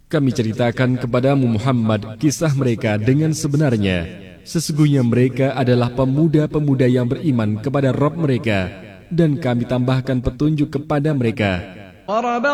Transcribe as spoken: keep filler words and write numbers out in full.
Kami ceritakan kepadamu Muhammad kisah mereka dengan sebenarnya. Sesungguhnya mereka adalah pemuda-pemuda yang beriman kepada Rabb mereka, dan kami tambahkan petunjuk kepada mereka.